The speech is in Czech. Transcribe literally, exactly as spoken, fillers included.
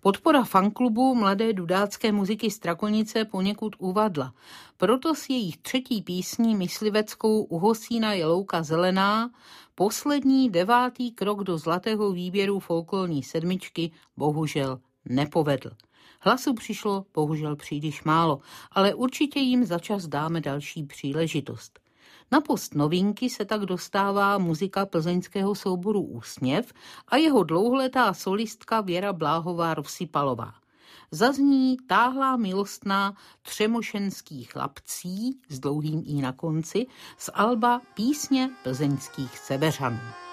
Podpora fanklubu mladé dudácké muziky Strakonice poněkud uvadla. Proto s jejich třetí písní mysliveckou U Hosína je louka zelená poslední devátý krok do zlatého výběru folklorní sedmičky bohužel nepovedl. Hlasu přišlo bohužel příliš málo, ale určitě jim začas dáme další příležitost. Na post novinky se tak dostává muzika plzeňského souboru Úsměv a jeho dlouholetá solistka Věra Bláhová-Rozsypalová. Zazní táhlá milostná Třemošenských chlapcí s dlouhým í na konci z alba Písně plzeňských seveřanů.